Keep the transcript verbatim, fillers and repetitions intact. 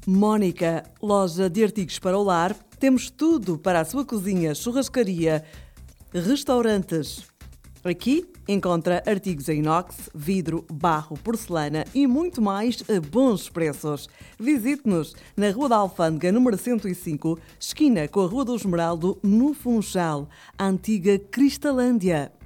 Mónica, loja de artigos para o lar. Temos tudo para a sua cozinha, churrascaria, restaurantes. Aqui encontra artigos em inox, vidro, barro, porcelana e muito mais a bons preços. Visite-nos na Rua da Alfândega, número cento e cinco, esquina com a Rua do Esmeraldo, no Funchal, a antiga Cristalândia.